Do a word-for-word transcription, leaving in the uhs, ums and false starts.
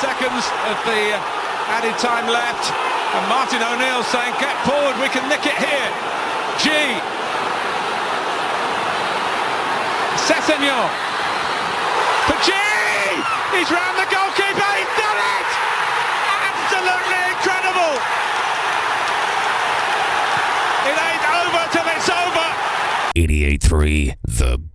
seconds of the added time left, and Martin O'Neill saying, get forward, we can nick it here. G. Sessegnon. For G! He's round the goalkeeper, he's done it! Absolutely incredible! It ain't over till it's over! eighty-eight three The